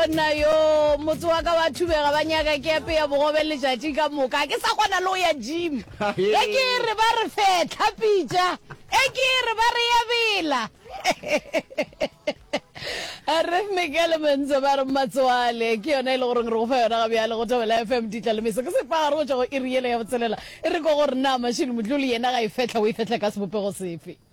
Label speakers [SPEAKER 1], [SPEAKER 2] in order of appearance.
[SPEAKER 1] bona yo motho wa ka wa thubega ba nyaka ke ape ya bogobe letšatši ka moka ke sa kgona le go ya gym e ke re ba re fetla pitša e ke re ba re ya bela Arif Miguel Menzo ba re Matswale ke yona e le gore re go fa yona ga bjale go tobela FM ditla le mese ke se pa gare go tšwa go iriele ya botselela e re ko gore na mashini motlole yena ga e fetla o e fetla ka sebopego sefe